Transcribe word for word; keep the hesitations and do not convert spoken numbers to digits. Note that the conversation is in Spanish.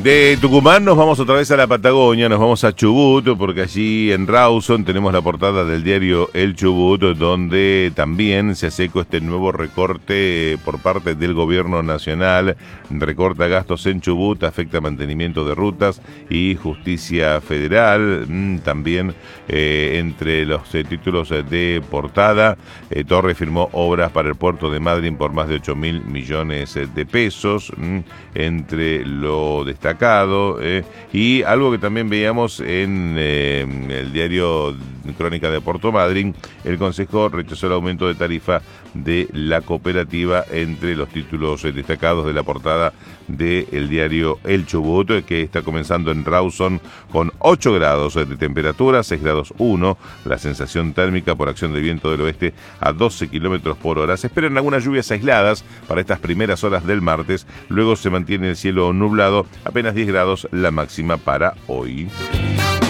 De Tucumán nos vamos otra vez a la Patagonia, nos vamos a Chubut, porque allí en Rawson tenemos la portada del diario El Chubut, donde también se hace eco este nuevo recorte por parte del gobierno nacional. Recorta gastos en Chubut, afecta mantenimiento de rutas y justicia federal. También eh, entre los eh, títulos de portada, eh, Torre firmó obras para el puerto de Madryn por más de ocho mil millones de pesos. Entre lo destacado, eh, y algo que también veíamos en eh, el diario Crónica de Puerto Madryn, el Consejo rechazó el aumento de tarifa de la cooperativa, entre los títulos eh, destacados de la portada del diario El Chubut, que está comenzando en Rawson con ocho grados de temperatura, seis grados uno, la sensación térmica por acción de viento del oeste a doce kilómetros por hora. Se esperan algunas lluvias aisladas para estas primeras horas del martes, luego se mantiene el cielo nublado, apenas diez grados la máxima para hoy.